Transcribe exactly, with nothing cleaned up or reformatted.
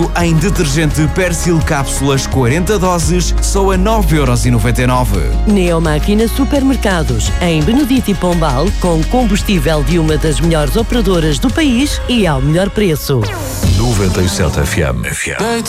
desconto em detergente Persil Cápsulas quarenta doses, só a nove euros e noventa e nove. Neomáquina Supermercados, em Benedito e Pombal, com combustível de uma das melhores operadoras do país e ao melhor preço. noventa e sete F M.